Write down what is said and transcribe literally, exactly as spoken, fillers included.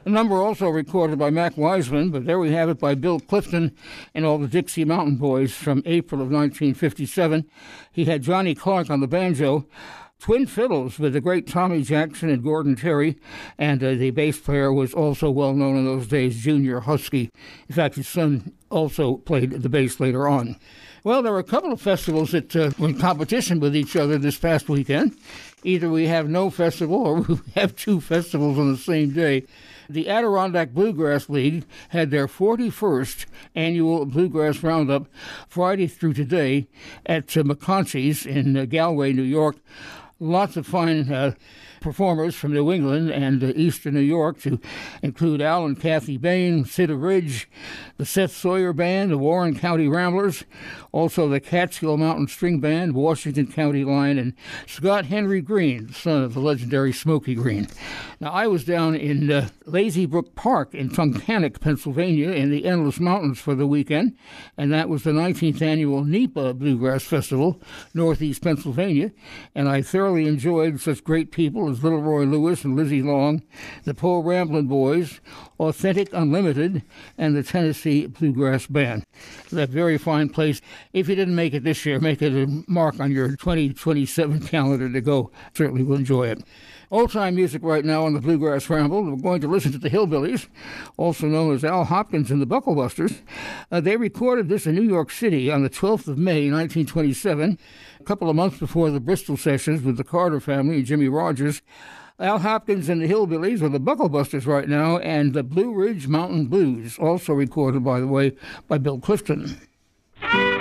A number also recorded by Mac Wiseman, but there we have it by Bill Clifton and all the Dixie Mountain Boys from April of nineteen fifty-seven. He had Johnny Clark on the banjo, twin fiddles with the great Tommy Jackson and Gordon Terry, and uh, the bass player was also well known in those days, Junior Husky. In fact, his son also played the bass later on. Well, there were a couple of festivals that uh, were in competition with each other this past weekend. Either we have no festival or we have two festivals on the same day. The Adirondack Bluegrass League had their forty-first annual Bluegrass Roundup Friday through today at uh, McConchie's in uh, Galway, New York. Lots of fine uh, performers from New England and uh, eastern New York, to include Al and Kathy Bain, Sid Ridge, the Seth Sawyer Band, the Warren County Ramblers, also the Catskill Mountain String Band, Washington County Line, and Scott Henry Green, the son of the legendary Smokey Green. Now, I was down in uh, Lazy Brook Park in Tunkhannock, Pennsylvania, in the Endless Mountains for the weekend, and that was the nineteenth annual NEPA Bluegrass Festival, Northeast Pennsylvania, and I thoroughly enjoyed such great people as Little Roy Lewis and Lizzie Long, the Po Ramblin' Boys, Authentic Unlimited, and the Tennessee Bluegrass Band. That very fine place. If you didn't make it this year, make it a mark on your twenty twenty-seven calendar to go. Certainly will enjoy it. Old-time music right now on the Bluegrass Ramble. We're going to listen to the Hillbillies, also known as Al Hopkins and the Bucklebusters. Uh, they recorded this in New York City on the twelfth of May, nineteen twenty-seven, a couple of months before the Bristol sessions with the Carter family and Jimmy Rogers. Al Hopkins and the Hillbillies are the Bucklebusters right now, and the Blue Ridge Mountain Blues, also recorded, by the way, by Bill Clifton.